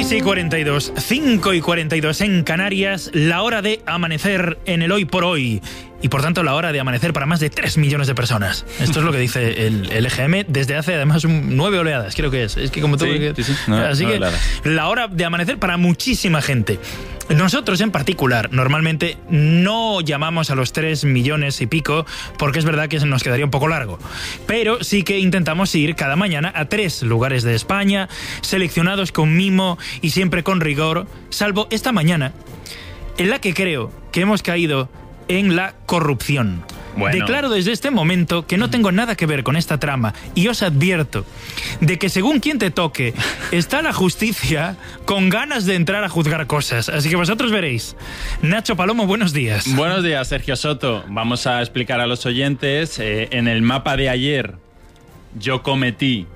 6:42, 5:42 en Canarias, la hora de amanecer en el Hoy por Hoy. Y por tanto la hora de amanecer para más de 3 millones de personas. Esto es lo que dice el EGM desde hace además 9 oleadas, creo que es. Es que como tú... Sí. No, así que la hora de amanecer para muchísima gente. Nosotros en particular normalmente no llamamos a los 3 millones y pico porque es verdad que nos quedaría un poco largo. Pero sí que intentamos ir cada mañana a 3 lugares de España, seleccionados con mimo y siempre con rigor, salvo esta mañana, en la que creo que hemos caído en la corrupción. Bueno. Declaro desde este momento que no tengo nada que ver con esta trama y os advierto de que según quien te toque, está la justicia con ganas de entrar a juzgar cosas. Así que vosotros veréis. Nacho Palomo, buenos días. Buenos días, Sergio Soto. Vamos a explicar a los oyentes. En el mapa de ayer yo cometí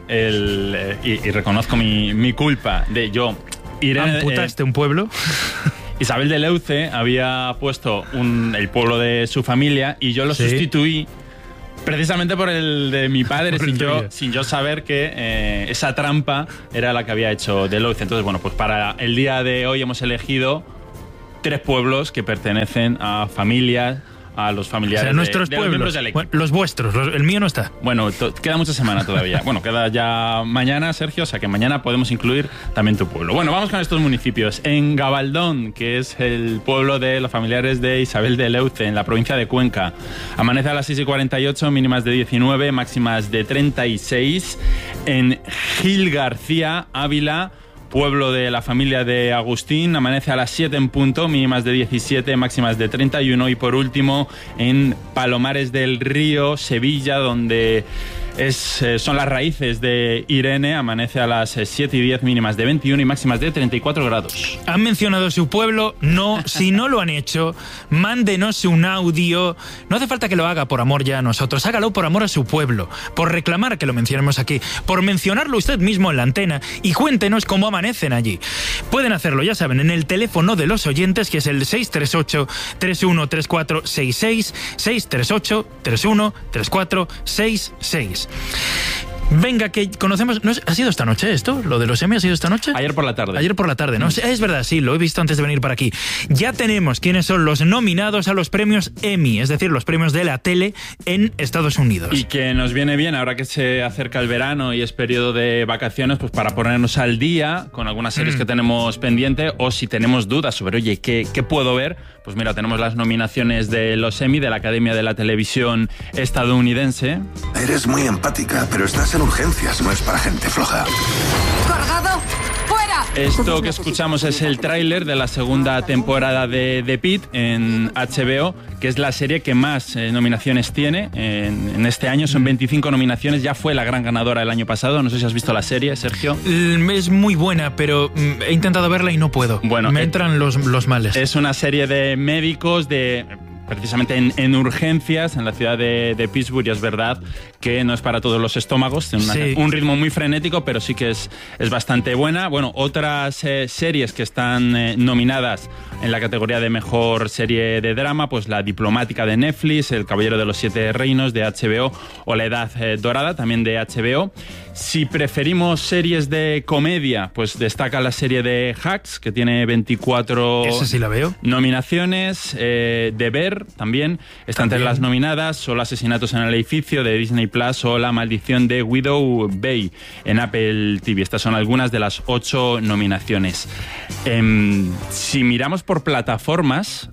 y reconozco mi culpa de yo ir ¿Amputaste un pueblo? Isabel de Leuce había puesto el pueblo de su familia y yo lo sustituí precisamente por el de mi padre sin yo saber que esa trampa era la que había hecho de Leuce. Entonces, bueno, pues para el día de hoy hemos elegido 3 pueblos que pertenecen a familias, a los familiares, o sea, nuestros de pueblos, los del bueno, los vuestros, el mío no está. Bueno, queda mucha semana todavía. Bueno, queda ya mañana, Sergio, o sea que mañana podemos incluir también tu pueblo. Bueno, vamos con estos municipios. En Gabaldón, que es el pueblo de los familiares de Isabel de Leuce, en la provincia de Cuenca, amanece a las 6:48, mínimas de 19, máximas de 36. En Gil García, Ávila, pueblo de la familia de Agustín, amanece a las 7 en punto, mínimas de 17, máximas de 31. Y por último, en Palomares del Río, Sevilla, donde son las raíces de Irene, amanece a las 7:10, mínimas de 21 y máximas de 34 grados. ¿Han mencionado su pueblo? No. Si no lo han hecho, mándenos un audio. No hace falta que lo haga por amor ya a nosotros, hágalo por amor a su pueblo, por reclamar que lo mencionemos aquí, por mencionarlo usted mismo en la antena y cuéntenos cómo amanecen allí. Pueden hacerlo, ya saben, en el teléfono de los oyentes, que es el 638-313466, 638-313466. Venga, que conocemos... ¿No ha sido esta noche esto? ¿Lo de los Emmy ha sido esta noche? Ayer por la tarde. Ayer por la tarde, ¿no? Es verdad, sí, lo he visto antes de venir para aquí. Ya tenemos quiénes son los nominados a los premios Emmy, es decir, los premios de la tele en Estados Unidos. Y que nos viene bien, ahora que se acerca el verano y es periodo de vacaciones, pues para ponernos al día con algunas series que tenemos pendiente, o si tenemos dudas sobre, oye, ¿qué puedo ver? Pues mira, tenemos las nominaciones de los Emmy de la Academia de la Televisión estadounidense. Eres muy empática, pero estás en urgencias, no es para gente floja. ¡Cargado! ¡Fuera! Esto que escuchamos es el tráiler de la segunda temporada de The Pitt en HBO, que es la serie que más nominaciones tiene en este año. Son 25 nominaciones, ya fue la gran ganadora el año pasado. No sé si has visto la serie, Sergio. Es muy buena, pero he intentado verla y no puedo. Bueno, me entran los males. Es una serie de médicos precisamente en urgencias en la ciudad de Pittsburgh, y es verdad que no es para todos los estómagos, tiene un ritmo muy frenético, pero sí que es bastante buena. Bueno, otras series que están nominadas en la categoría de mejor serie de drama, pues La Diplomática de Netflix, El Caballero de los 7 Reinos de HBO o La Edad Dorada, también de HBO. Si preferimos series de comedia, pues destaca la serie de Hacks, que tiene 24 Esa sí la veo. nominaciones. De Ver también está entre las nominadas. Solo Asesinatos en el Edificio de Disney Plus o La Maldición de Widow Bay en Apple TV. Estas son algunas de las 8 nominaciones. Si miramos por plataformas,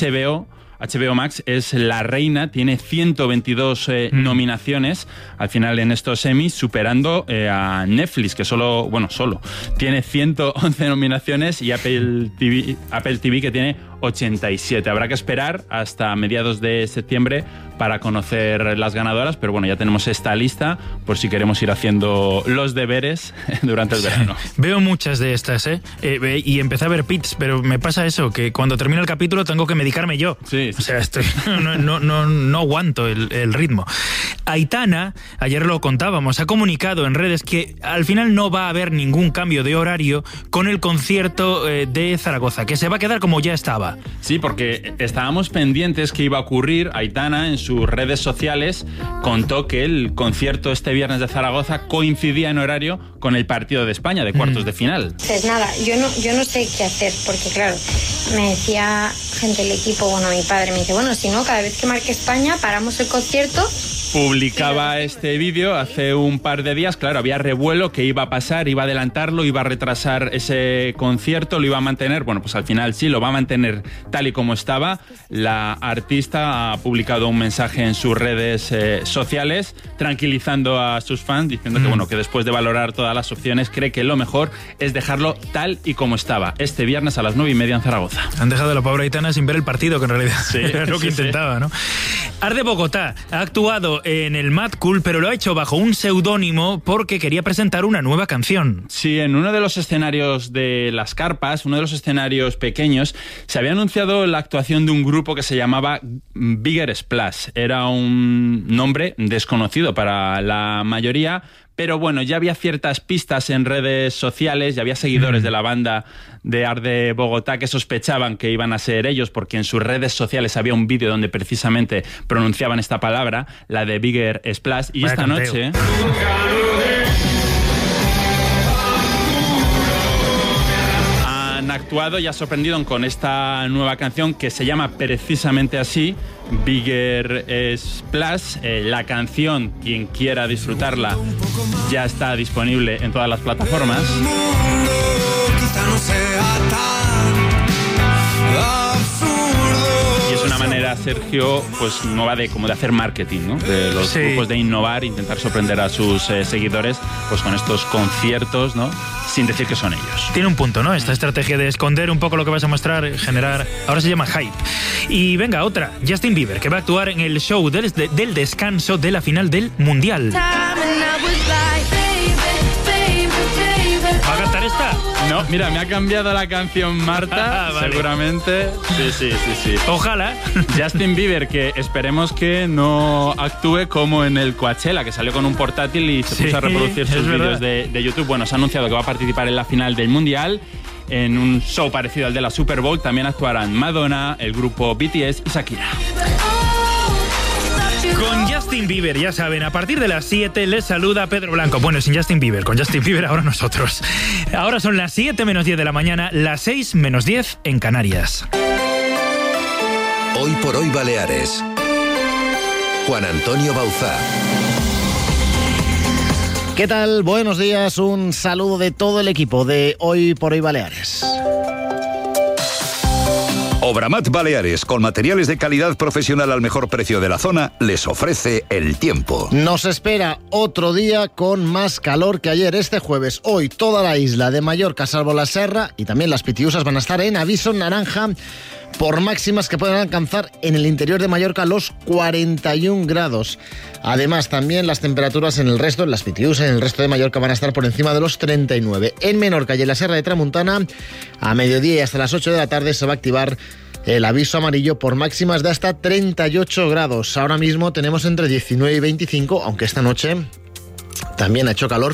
HBO Max es la reina, tiene 122 nominaciones al final en estos Emmys, superando a Netflix, que solo tiene 111 nominaciones, y Apple TV que tiene 87. Habrá que esperar hasta mediados de septiembre para conocer las ganadoras, pero bueno, ya tenemos esta lista por si queremos ir haciendo los deberes durante el verano. Veo muchas de estas, y empecé a ver Pits, pero me pasa eso, que cuando termina el capítulo tengo que medicarme yo. Sí. O sea, no aguanto el ritmo. Aitana, ayer lo contábamos, ha comunicado en redes que al final no va a haber ningún cambio de horario con el concierto de Zaragoza, que se va a quedar como ya estaba. estaba. Sí, porque estábamos pendientes que iba a ocurrir. Aitana en sus redes sociales contó que el concierto este viernes de Zaragoza coincidía en horario con el partido de España de cuartos de final. Pues nada, yo no sé qué hacer, porque claro, me decía gente del equipo, mi padre me dice, si no, cada vez que marque España paramos el concierto. Publicaba este vídeo hace un par de días. Claro, había revuelo, que iba a pasar, iba a adelantarlo, iba a retrasar ese concierto, lo iba a mantener. Bueno, pues al final sí, lo va a mantener tal y como estaba. La artista ha publicado un mensaje en sus redes sociales tranquilizando a sus fans, diciendo que después de valorar todas las opciones cree que lo mejor es dejarlo tal y como estaba, este viernes a las 9:30 en Zaragoza. Han dejado a la pobre Aitana sin ver el partido, que en realidad era lo que intentaba, ¿no? Art de Bogotá ha actuado en el Mad Cool, pero lo ha hecho bajo un seudónimo porque quería presentar una nueva canción. Sí, en uno de los escenarios de las carpas, uno de los escenarios pequeños, se había anunciado la actuación de un grupo que se llamaba Bigger Splash. Era un nombre desconocido para la mayoría, pero bueno, ya había ciertas pistas en redes sociales, ya había seguidores de la banda de Art de Bogotá que sospechaban que iban a ser ellos, porque en sus redes sociales había un vídeo donde precisamente pronunciaban esta palabra, la de Bigger Splash, y esta noche han actuado y ha sorprendido con esta nueva canción que se llama precisamente así, Bigger Splash. La canción, quien quiera disfrutarla, ya está disponible en todas las plataformas. Y es una manera, Sergio, pues nueva de hacer marketing, ¿no? De los grupos, de innovar, intentar sorprender a sus seguidores, pues con estos conciertos, ¿no? Sin decir que son ellos. Tiene un punto, ¿no? Esta estrategia de esconder un poco lo que vas a mostrar, generar... Ahora se llama hype. Y venga, otra. Justin Bieber, que va a actuar en el show del descanso de la final del Mundial. ¿Va a cantar esta? No, mira, me ha cambiado la canción Marta, vale. Seguramente. Sí. Ojalá. Justin Bieber, que esperemos que no actúe como en el Coachella, que salió con un portátil y se puso a reproducir sus vídeos de YouTube. Bueno, se ha anunciado que va a participar en la final del Mundial. En un show parecido al de la Super Bowl también actuarán Madonna, el grupo BTS y Shakira. Con Justin Bieber, ya saben, a partir de las 7 les saluda Pedro Blanco. Bueno, sin Justin Bieber, con Justin Bieber ahora nosotros. Ahora son las 7 menos 10 de la mañana, las 6 menos 10 en Canarias. Hoy por hoy Baleares. Juan Antonio Bauzá. ¿Qué tal? Buenos días, un saludo de todo el equipo de Hoy por Hoy Baleares. Obramat Baleares, con materiales de calidad profesional al mejor precio de la zona, les ofrece el tiempo. Nos espera otro día con más calor que ayer. Este jueves, hoy, toda la isla de Mallorca, salvo la Serra, y también las Pitiusas, van a estar en aviso naranja por máximas que pueden alcanzar en el interior de Mallorca los 41 grados. Además, también las temperaturas en el resto, en las Pitiusas, en el resto de Mallorca, van a estar por encima de los 39. En Menorca y en la Serra de Tramuntana, a mediodía y hasta las 8 de la tarde se va a activar el aviso amarillo por máximas de hasta 38 grados. Ahora mismo tenemos entre 19 y 25, aunque esta noche también ha hecho calor.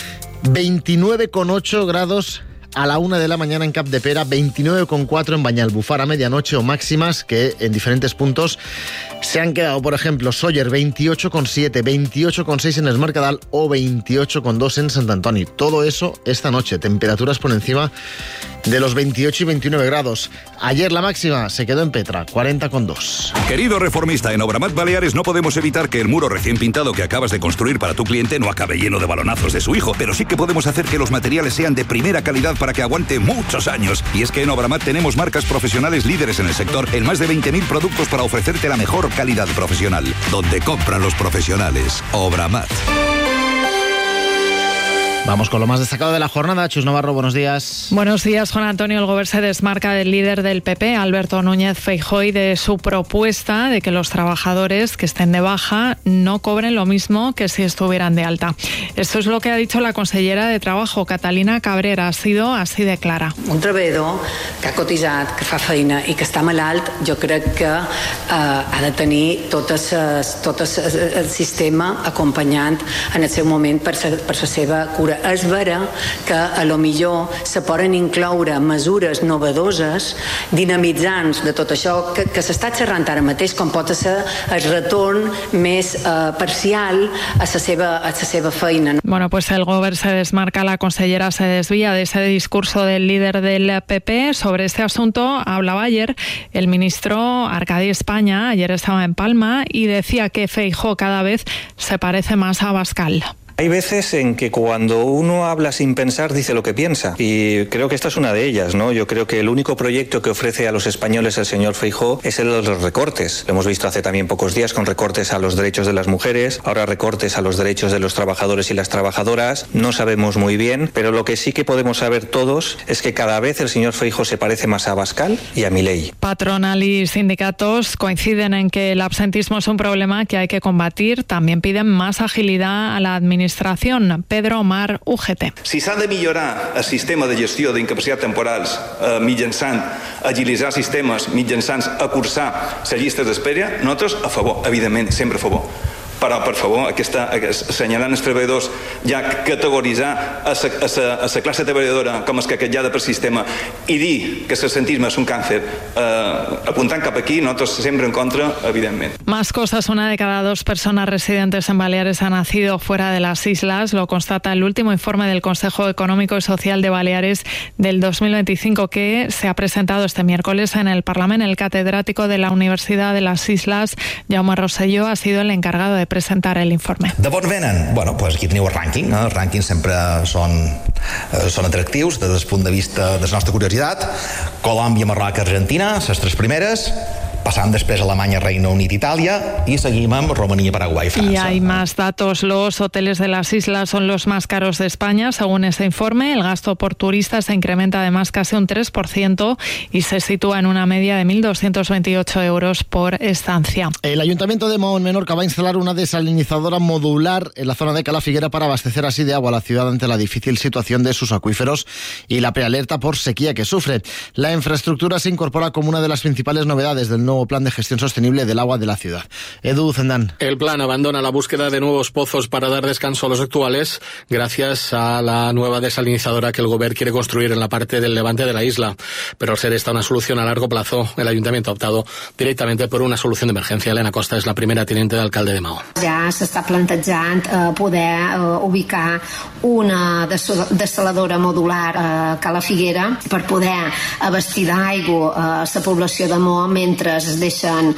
29,8 grados a la 1 de la mañana en Capdepera, 29,4 en Banyalbufar a medianoche, o máximas que en diferentes puntos se han quedado. Por ejemplo, Sóller 28,7, 28,6 en Es Mercadal o 28,2 en Sant Antoni. Todo eso esta noche, temperaturas por encima de los 28 y 29 grados. Ayer la máxima se quedó en Petra, 40,2. Querido reformista, en Obramat Baleares no podemos evitar que el muro recién pintado que acabas de construir para tu cliente no acabe lleno de balonazos de su hijo, pero sí que podemos hacer que los materiales sean de primera calidad para que aguante muchos años. Y es que en Obramat tenemos marcas profesionales líderes en el sector, en más de 20.000 productos para ofrecerte la mejor calidad profesional. Donde compran los profesionales. Obramat. Vamos con lo más destacado de la jornada. Chus Navarro, buenos días. Buenos días, Juan Antonio. El Govern se desmarca del líder del PP, Alberto Núñez Feijóo, de su propuesta de que los trabajadores que estén de baja no cobren lo mismo que si estuvieran de alta. Esto es lo que ha dicho la consellera de Trabajo, Catalina Cabrera. Ha sido así de clara. Un treballador que ha cotitzat, que fa feina i que està malalt, jo crec que ha de tenir tot el sistema acompanyant en el seu moment per la seva cura mesura. És vera que a lo millor se poden incloure mesures novedoses, dinamitzants de tot això que s'està xerrant ara mateix, com pot ser el retorn més parcial a la seva feina. Bueno, pues el Govern se desmarca, la consellera se desvía de ese discurso del líder del PP. Sobre este asunto hablaba ayer el ministro Arcadi España. Ayer estaba en Palma y decía que Feijóo cada vez se parece más a Abascal. Hay veces en que cuando uno habla sin pensar dice lo que piensa, y creo que esta es una de ellas, ¿no? Yo creo que el único proyecto que ofrece a los españoles el señor Feijóo es el de los recortes. Lo hemos visto hace también pocos días con recortes a los derechos de las mujeres, ahora recortes a los derechos de los trabajadores y las trabajadoras. No sabemos muy bien, pero lo que sí que podemos saber todos es que cada vez el señor Feijóo se parece más a Abascal y a Milei. Patronal y sindicatos coinciden en que el absentismo es un problema que hay que combatir. También piden más agilidad a la administración. Pedro Omar, UGT. Si s'ha de millorar el sistema de gestió d'incapacitat temporals mitjançant agilitzar sistemes, mitjançant acurçar les llistes d'espera, nosaltres a favor, evidentment, sempre a favor. Però, per favor, assenyalant els treballadors, ja categoritzar a la classe treballadora com és quequetjada per sistema i dir que l'absentisme és un càncer, apuntant cap aquí, nosaltres sempre en contra, evidentment. Más cosas. Una de cada 2 personas residentes en Baleares ha nacido fuera de las islas. Lo constata el último informe del Consejo Económico y Social de Baleares del 2025 que se ha presentado este miércoles en el Parlamento. El catedrático de la Universidad de las Islas, Jaume Rosselló, ha sido el encargado de presentar el informe. De on venen? Bueno, pues aquí teniu el rànquing. Els rànquings sempre són atractius des del punt de vista de la nostra curiositat. Colòmbia, Marroc, Argentina, les 3 primeres. Passam després a Alemanya, Reino Unit, Italia y seguim amb Romania, Paraguay, Francia. Y hay más datos. Los hoteles de las islas son los más caros de España. Según ese informe, el gasto por turista se incrementa además casi un 3% y se sitúa en una media de 1.228 euros por estancia. El Ayuntamiento de Mahón, Menorca, va a instalar una desalinizadora modular en la zona de Cala Figuera para abastecer así de agua a la ciudad ante la difícil situación de sus acuíferos y la prealerta por sequía que sufre. La infraestructura se incorpora como una de las principales novedades del nuevo plan de gestión sostenible del agua de la ciudad. Edu Zendán. El plan abandona la búsqueda de nuevos pozos para dar descanso a los actuales gracias a la nueva desalinizadora que el Govern quiere construir en la parte del levante de la isla. Pero al ser esta una solución a largo plazo, el Ayuntamiento ha optado directamente por una solución de emergencia. Elena Costa es la primera tinente de alcalde de Mahón. Ja s'està plantejant poder ubicar una desaladora modular a Cala Figuera per poder abastir d'aigua a la població de Mahón mentre es deixen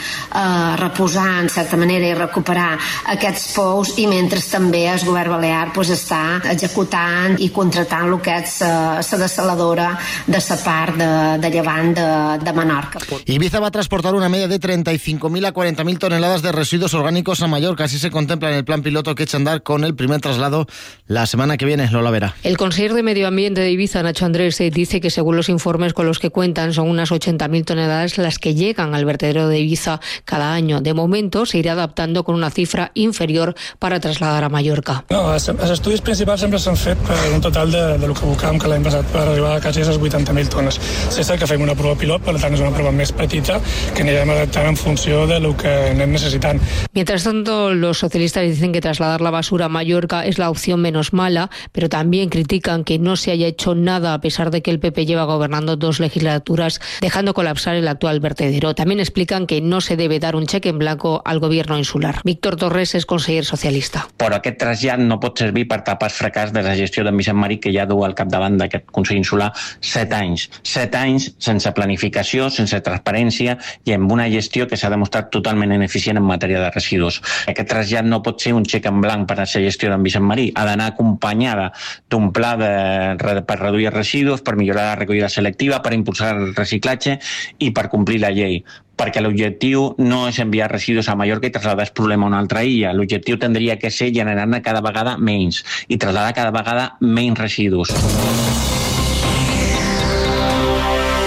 reposar en certa manera i recuperar aquests pous i mentre també el govern balear està executant i contratant el que és la desaladora de la part de llevant de Menorca. Ibiza va a transportar una media de 35.000 a 40.000 toneladas de residuos orgánicos a Mallorca. Así se contempla en el plan piloto que echa a andar con el primer traslado la semana que viene. Lola Vera. El consejero de Medio Ambiente de Ibiza, Nacho Andrés, dice que según los informes con los que cuentan son unas 80.000 toneladas las que llegan al vertedero de Ibiza cada año. De momento se irà adaptant con una cifra inferior para trasladar a Mallorca. No, els estudis principals sempre s'han fet per un total de lo que buscàvem que l'any passat per arribar a quasi a les 80.000 tones. És cert que fem una prova pilot, per tant és una prova més petita que anirem adaptant en funció de lo que anem necessitant. Mientras tanto, los socialistas dicen que trasladar la basura a Mallorca es la opción menos mala, pero también critican que no se haya hecho nada a pesar de que el PP lleva gobernando 2 legislaturas dejando colapsar el actual vertedero. También explican que no se debe dar un cheque en blanco al gobierno insular. Víctor Torres és conseller socialista. Però aquest trasllat no pot servir per tapar el fracàs de la gestió d'en Vicent Marí, que ja du al capdavant d'aquest Consell Insular 7 anys. 7 anys sense planificació, sense transparència i amb una gestió que s'ha demostrat totalment ineficient en matèria de residus. Aquest trasllat no pot ser un xec en blanc per a la gestió d'en Vicent Marí. Ha d'anar acompanyada d'un pla per reduir els residus, per millorar la recollida selectiva, per impulsar el reciclatge i per complir la llei. Perquè l'objectiu no és enviar residus a Mallorca i traslladar el problema a una altra illa. L'objectiu tindria que ser generar-ne cada vegada menys i traslladar cada vegada menys residus.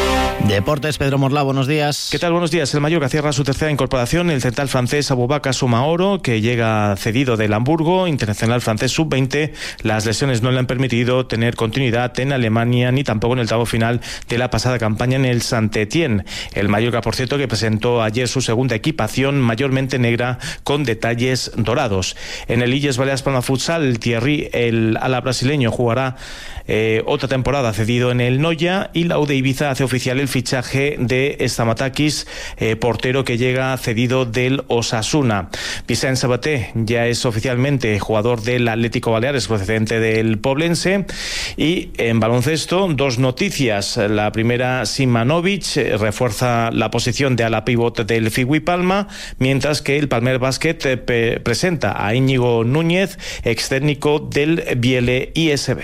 Deportes, Pedro Morla, buenos días. ¿Qué tal? Buenos días. El Mallorca cierra su tercera incorporación. El central francés Aboubakar suma oro, que llega cedido del Hamburgo, internacional francés sub-20. Las lesiones no le han permitido tener continuidad en Alemania ni tampoco en el tramo final de la pasada campaña en el Saint-Étienne. El Mallorca, por cierto, que presentó ayer su segunda equipación, mayormente negra, con detalles dorados. En el Illes Balears Palma Futsal, Thierry, el ala brasileño, jugará otra temporada cedido en el Noya, y la UD Ibiza hace oficial el fichaje de Stamatakis, portero que llega cedido del Osasuna. Vicent Sabaté ya es oficialmente jugador del Atlético Baleares, procedente del Poblense. Y en baloncesto, dos noticias. La primera, Simanovic refuerza la posición de ala pívot del Figui Palma, mientras que el Palmer Basket presenta a Íñigo Núñez, ex técnico del Biele ISB.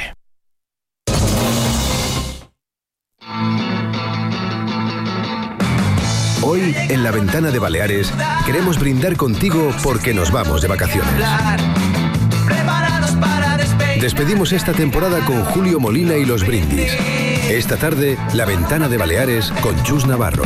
Hoy, en La Ventana de Baleares, queremos brindar contigo porque nos vamos de vacaciones. Despedimos esta temporada con Julio Molina y los brindis. Esta tarde, La Ventana de Baleares con Chus Navarro.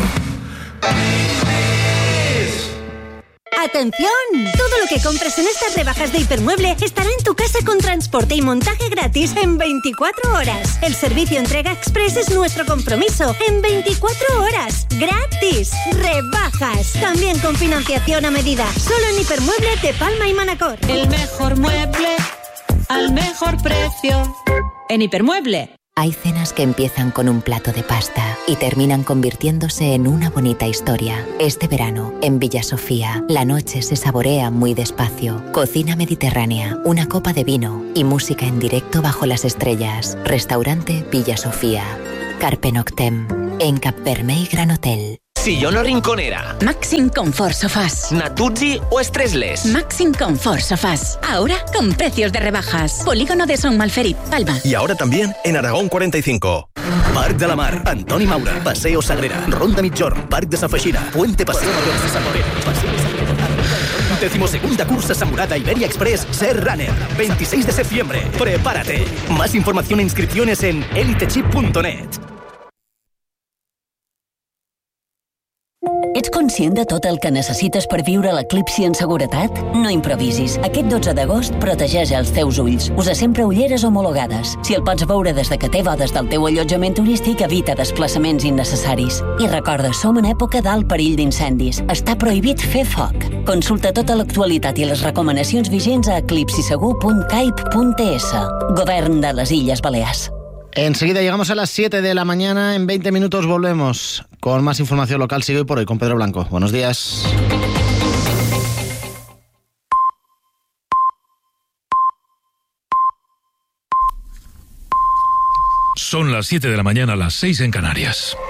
¡Atención! Todo lo que compres en estas rebajas de Hipermueble estará en tu casa con transporte y montaje gratis en 24 horas. El servicio entrega express es nuestro compromiso. En 24 horas. ¡Gratis! ¡Rebajas! También con financiación a medida. Solo en Hipermueble de Palma y Manacor. El mejor mueble al mejor precio. En Hipermueble. Hay cenas que empiezan con un plato de pasta y terminan convirtiéndose en una bonita historia. Este verano, en Villa Sofía, la noche se saborea muy despacio. Cocina mediterránea, una copa de vino y música en directo bajo las estrellas. Restaurante Villa Sofía. Carpe Noctem, en Capvermell Gran Hotel. Sillón o rinconera. Maxim Comfort Sofás. Natuzzi o Stressless. Maxim Comfort Sofás. Ahora con precios de rebajas. Polígono de Son Malferit, Palma. Y ahora también en Aragón 45. Parc de la Mar, Antoni Maura, Paseo Sagrera, Ronda Migjorn, Parc de Safeixina, Puente Paseo Major de San Lorenzo, Paseo Sagrera. 12ª cursa Samurada Iberia Express Ser Runner, 26 de septiembre. Prepárate. Más información e inscripciones en elitechip.net. Ets conscient de tot el que necessites per viure l'eclipsi en seguretat? No improvisis. Aquest 12 d'agost protegeix els teus ulls. Usa sempre ulleres homologades. Si el pots veure des de que té bodes del teu allotjament turístic, evita desplaçaments innecessaris. I recorda, som en època d'alt perill d'incendis. Està prohibit fer foc. Consulta tota l'actualitat i les recomanacions vigents a eclipsisegur.caip.es. Govern de les Illes Balears. Enseguida llegamos a las 7 de la mañana. En 20 minutos volvemos con más información local. Sigue hoy por hoy con Pedro Blanco. Buenos días. Son las 7 de la mañana, las 6 en Canarias.